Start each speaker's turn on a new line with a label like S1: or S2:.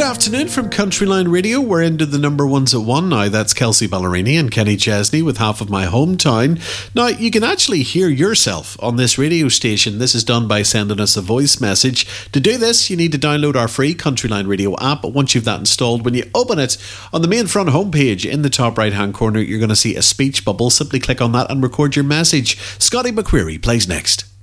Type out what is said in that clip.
S1: Afternoon from Countryline Radio. We're into the number ones at 1 now. That's Kelsey Ballerini and Kenny Chesney with Half of My Hometown. Now, you can actually hear yourself on this radio station. This is done by sending us a voice message. To do this, you need to download our free Countryline Radio app. But once you've that installed, when you open it, on the main front homepage, in the top right-hand corner, you're going to see a speech bubble. Simply click on that and record your message. Scotty McCreery plays next.